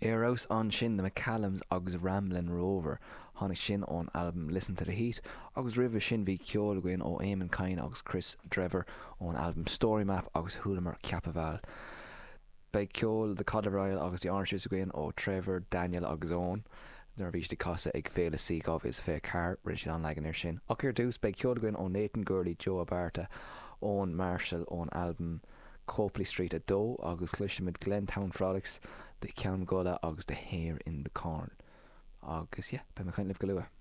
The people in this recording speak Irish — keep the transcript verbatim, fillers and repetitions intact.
Éarás an sin de McCallums agus Ramblin' Rover tháinig sin ón album Listen to the Heat agus ribh sin bhí ceol againn ó Eamon Kine agus Chris Drever ón album Story Map agus Thualamar Ceapaval. Beidh ceol de Codleráil agus the Oranges againn ó Trevor, Daniel agus Owen. Nuair bhís de casa ag féle sí gáh is fé car rin sin an legan ar sin. Ach ar dús beidh ceol againn ó Nathan Gurley, Joe Abarta ón Marshall ón album Copley Street a dó agus cluisimid Glentown Frolics de Ceann Gola agus de Hair in the Corn. Agus yeah, be me chuin libh go luath.